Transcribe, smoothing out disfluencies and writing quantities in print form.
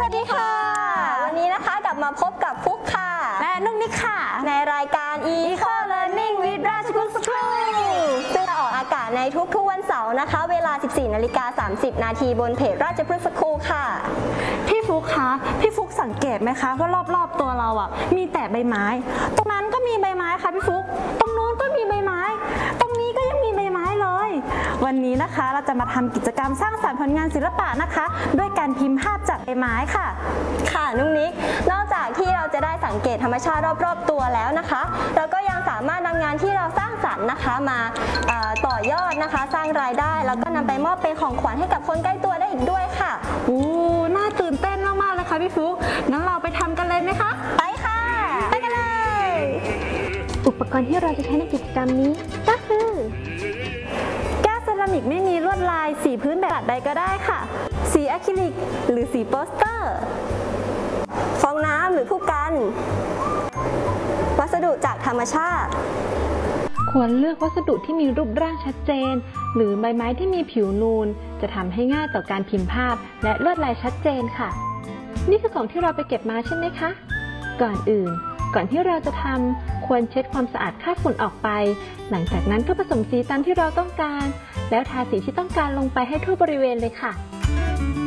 วัสดีค่ะวันนี้นะคะกลับมาพบกับฟุกค่ะและนุ๊กนิกค่ะในรายการ Eco Learning with ราชพฤกษ์สคูลซึ่งจะออกอากาศในทุกๆวันเสาร์นะคะเวลา 14:30 น.บนเพจราชพฤกษ์สคูลค่ะพี่ฟุกคะพี่ฟุกสังเกตไหมคะว่ารอบๆตัวเราอ่ะมีแต่ใบไม้ตรงนั้นก็มีใบไม้ค่ะพี่ฟุกตรงนู้นก็มีใบไม้ตรงนี้ก็ยังมีใบไม้เลยวันนี้นะคะเราจะมาทำกิจกรรมสร้างสรรค์ผลงานศิลปะนะคะด้วยการพิมพ์ภาพจากใบไม้ค่ะค่ะนุ๊กนิกนอกจากที่เราจะได้สังเกตธรรมชาติรอบๆตัวแล้วนะคะเราก็ยังสามารถนำงานที่เราสร้างสรรค์นะคะมาต่อยอดนะคะสร้างรายได้แล้วก็นำไปมอบเป็นของขวัญให้กับคนใกล้ตัวได้อีกด้วยค่ะน่าตื่นเต้นมากๆเลยค่ะพี่ฟุกงั้นเราไปทำกันเลยไหมคะไปค่ะไปกันเลยอุปกรณ์ที่เราจะใช้ในกิจกรรมนี้ก็คือแก้วเซรามิกไม่มีลวดลายสีพื้นแบบใดก็ได้ค่ะสีอะคริลิกหรือสีโปสเตอร์ฟองน้ำหรือผู้กันวัสดุจากธรรมชาติควรเลือกวัสดุที่มีรูปร่างชัดเจนหรือใบไม้ที่มีผิวนูนจะทำให้ง่ายต่อการพิมพ์ภาพและลวดลายชัดเจนค่ะนี่คือของที่เราไปเก็บมาใช่ไหมคะก่อนที่เราจะทำควรเช็ดความสะอาดคราบฝุ่นออกไปหลังจากนั้นก็ผสมสีตามที่เราต้องการแล้วทาสีที่ต้องการลงไปให้ทั่วบริเวณเลยค่ะ